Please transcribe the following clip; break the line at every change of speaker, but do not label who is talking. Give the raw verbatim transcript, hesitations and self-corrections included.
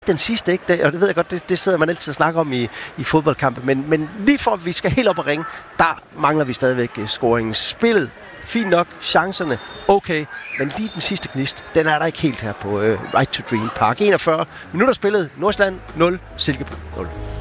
den sidste, ikke? Det, og det ved jeg godt, det, det sidder man altid og snakker om i, i fodboldkampe, men, men lige for at vi skal helt op og ringe, der mangler vi stadigvæk scoringen. Spillet, fint nok, chancerne, okay, men lige den sidste gnist, den er der ikke helt her på uh, Right to Dream Park. enogfyrre minutter spillet, Nordsjælland nul, Silkeborg nul.